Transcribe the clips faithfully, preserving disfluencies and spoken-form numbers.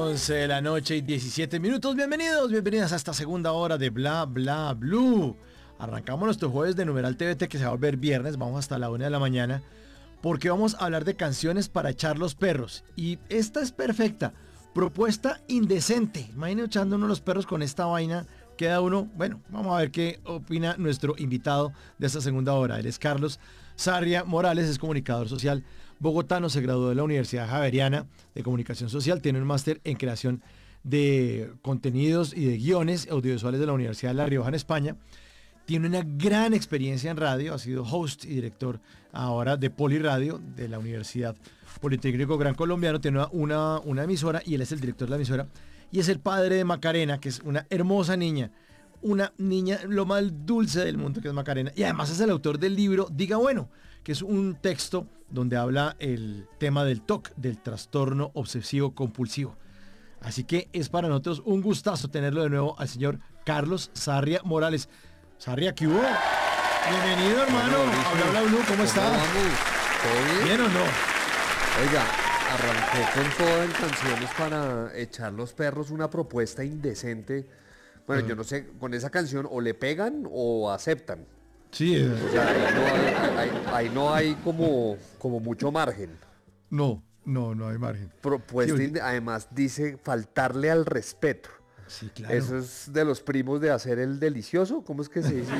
once de la noche y diecisiete minutos. Bienvenidos, bienvenidas a esta segunda hora de Bla Bla Blue. Arrancamos nuestro jueves de Numeral T V T, que se va a volver viernes. Vamos hasta la una de la mañana porque vamos a hablar de canciones para echar los perros. Y esta es perfecta. Propuesta indecente. Imagínense echando uno los perros con esta vaina. Queda uno, bueno, vamos a ver qué opina nuestro invitado de esta segunda hora. Él es Carlos Sarria Morales, es comunicador social bogotano, se graduó de la Universidad Javeriana de Comunicación Social, tiene un máster en creación de contenidos y de guiones audiovisuales de la Universidad de La Rioja en España. Tiene una gran experiencia en radio, ha sido host y director ahora de Poliradio de la Universidad Politécnico Gran Colombiano, tiene una, una, una emisora y él es el director de la emisora. Y es el padre de Macarena, que es una hermosa niña, una niña lo más dulce del mundo, que es Macarena. Y además es el autor del libro Diga Bueno, que es un texto donde habla el tema del T O C, del trastorno obsesivo compulsivo. Así que es para nosotros un gustazo tenerlo de nuevo al señor Carlos Sarria Morales. Sarria, ¿qué hubo? Bienvenido, hermano. Habla, habla, Blue, ¿cómo está? ¿Todo bien? ¿Bien o no? Oiga, arrancó con todo en canciones para echar los perros, una propuesta indecente. Bueno, uh-huh. Yo no sé, con esa canción o le pegan o aceptan. Sí. Eh. O sea, ahí no hay, ahí, ahí no hay como, como mucho margen. No, no, no hay margen. Propuesta, sí, inde- además dice faltarle al respeto. Sí, claro. Eso es de los primos de hacer el delicioso. ¿Cómo es que se dice?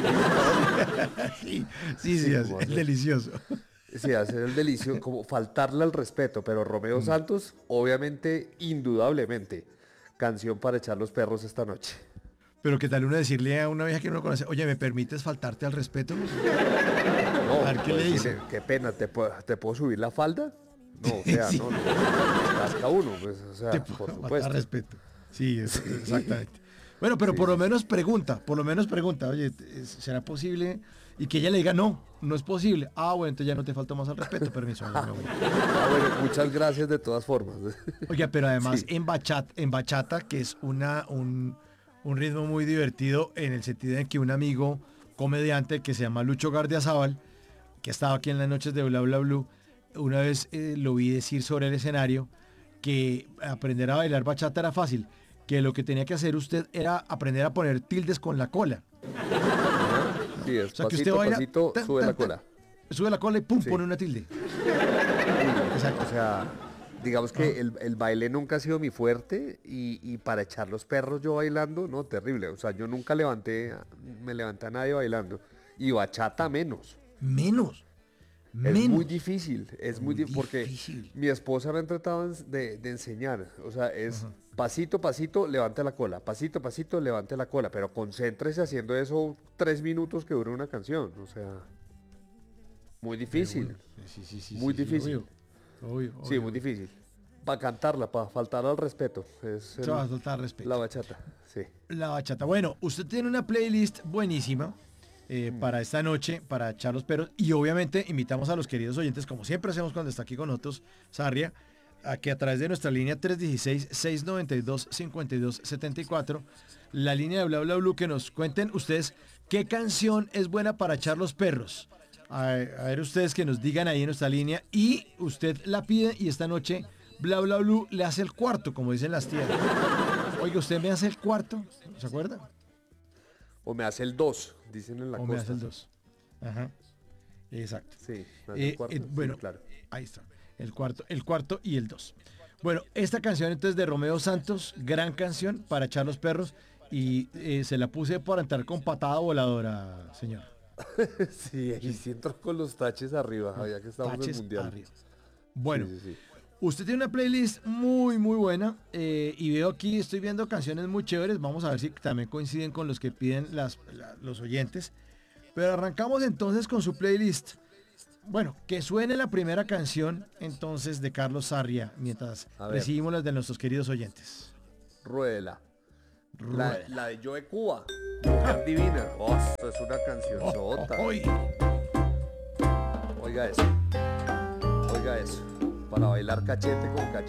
sí, sí, sí, sí, es el delicioso. Sí, hacer el delicioso, como faltarle al respeto, pero Romeo mm. Santos, obviamente, indudablemente, canción para echar los perros esta noche. Pero ¿qué tal uno decirle a una vieja que uno conoce, oye, ¿me permites faltarte al respeto? No, a ver, ¿qué pues, le dice? Qué pena, ¿te puedo, ¿te puedo subir la falda? No, o sea, sí. no, no, casca uno, pues, o sea, te por supuesto. Faltar respeto. Sí, es, exactamente. Bueno, pero sí, por lo menos pregunta, por lo menos pregunta, oye, ¿será posible? Y que ella le diga, no, no es posible. Ah, bueno, entonces ya no te falta más al respeto, permiso. ah, bueno, muchas gracias de todas formas. Oye, pero además sí. en, bachata, en bachata, que es una, un, un ritmo muy divertido, en el sentido de que un amigo comediante que se llama Lucho Gardiazabal, que ha estado aquí en las noches de Bla Bla Blue, una vez eh, lo vi decir sobre el escenario que aprender a bailar bachata era fácil, que lo que tenía que hacer usted era aprender a poner tildes con la cola. Sí, es o sea, pasito, que usted baila, pasito, tan, sube tan, la cola. Tan, sube la cola y pum, sí. pone una tilde. Exacto. O sea, digamos que ah. el, el baile nunca ha sido mi fuerte y, y para echar los perros yo bailando, no, terrible. O sea, yo nunca levanté, me levanté a nadie bailando. Y bachata menos. Menos. Es Menos. muy difícil, es muy, muy difícil, porque difícil. Mi esposa me ha tratado de, de enseñar, o sea, es uh-huh. pasito, pasito, levante la cola, pasito, pasito, levante la cola, pero concéntrese haciendo eso tres minutos que dura una canción, o sea, muy difícil, sí, sí, sí, muy sí, difícil, obvio. Obvio, obvio. Sí, muy difícil, para cantarla, para faltar al respeto, es el, va a faltar respeto. La bachata, sí. La bachata, bueno, usted tiene una playlist buenísima. Eh, mm. para esta noche, para echar los perros, y obviamente invitamos a los queridos oyentes, como siempre hacemos cuando está aquí con nosotros Sarria, a que a través de nuestra línea tres uno seis, seis nueve dos, cinco dos siete cuatro, la línea de Bla Bla Blue, que nos cuenten ustedes qué canción es buena para echar los perros. A, a ver ustedes que nos digan ahí en nuestra línea, y usted la pide y esta noche Bla Bla Blue le hace el cuarto, como dicen las tías. Oiga, ¿usted me hace el cuarto? ¿Se acuerda? O me hace el dos, dicen en la o costa. me hace el dos. Ajá. Exacto. Sí, me hace eh, el cuarto. Eh, bueno, sí, claro. Ahí está. El cuarto, el cuarto y el dos. Bueno, esta canción entonces de Romeo Santos, gran canción para echar los perros, y eh, se la puse para entrar con patada voladora, señor. sí, ahí sí entro con los taches arriba, ya que estamos en el mundial. Arriba. Bueno. Sí, sí, sí. Usted tiene una playlist muy muy buena eh, y veo aquí, estoy viendo canciones muy chéveres, vamos a ver si también coinciden con los que piden las, la, los oyentes, pero arrancamos entonces con su playlist. Bueno, que suene la primera canción entonces de Carlos Sarria, mientras recibimos las de nuestros queridos oyentes. Ruela. La, la de Joe Cuba, Mujer Divina. Oh, esto es una canción sota. Oh, oh, Oiga eso, oiga eso. Para bailar cachete con cachete.